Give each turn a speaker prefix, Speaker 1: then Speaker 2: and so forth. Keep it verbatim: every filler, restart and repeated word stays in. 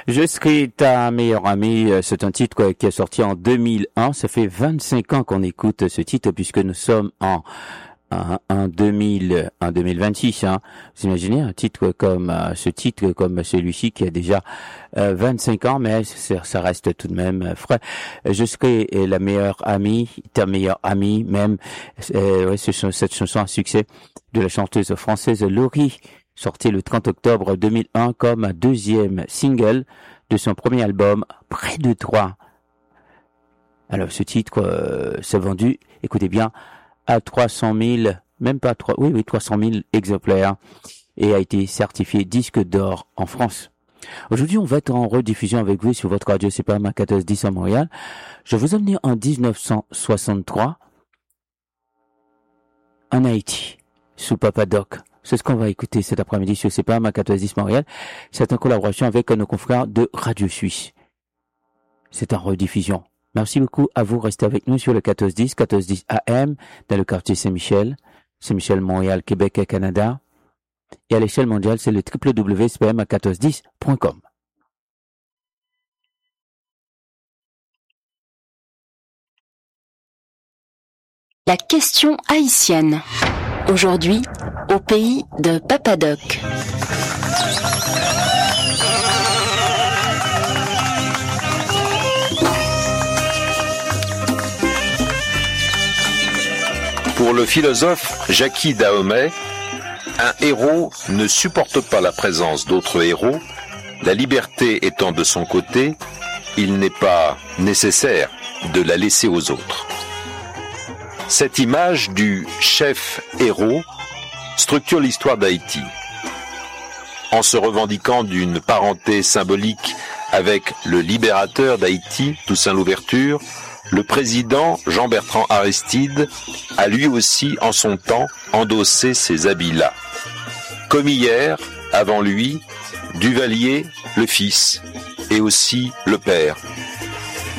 Speaker 1: Je serai ta meilleure amie, c'est un titre quoi, qui est sorti en deux mille un. Ça fait vingt-cinq ans qu'on écoute ce titre puisque nous sommes en en, en deux mille, en deux mille vingt-six. Hein. Vous imaginez un titre comme euh, ce titre comme celui-ci qui a déjà euh, vingt-cinq ans, mais ça, ça reste tout de même euh, frais. Je serai la meilleure amie, ta meilleure amie, même. Euh, ouais, ce, cette chanson à succès de la chanteuse française Laurie, sorti le trente octobre deux mille un comme un deuxième single de son premier album, Près de toi. Alors ce titre euh, s'est vendu, écoutez bien, à trois cent mille, même pas trois, oui oui trois cent mille exemplaires et a été certifié disque d'or en France. Aujourd'hui, on va être en rediffusion avec vous sur votre radio C P M quatorze dix à Montréal. Je vous emmène en dix-neuf cent soixante-trois en Haïti, sous Papa Doc. C'est ce qu'on va écouter cet après-midi sur C P M quatorze dix Montréal. C'est en collaboration avec nos confrères de Radio Suisse. C'est en rediffusion. Merci beaucoup à vous. Restez avec nous sur le quatorze dix, quatorze dix A M, dans le quartier Saint-Michel. Saint-Michel, Montréal, Québec et Canada. Et à l'échelle mondiale, c'est le w w w point c p m quatorze dix point com.
Speaker 2: La question haïtienne. Aujourd'hui, au pays de Papa Doc.
Speaker 3: Pour le philosophe Jackie Dahomey, un héros ne supporte pas la présence d'autres héros. La liberté étant de son côté, il n'est pas nécessaire de la laisser aux autres. Cette image du chef héros structure l'histoire d'Haïti. En se revendiquant d'une parenté symbolique avec le libérateur d'Haïti, Toussaint Louverture, le président Jean-Bertrand Aristide a lui aussi, en son temps, endossé ces habits-là. Comme hier, avant lui, Duvalier, le fils, et aussi le père,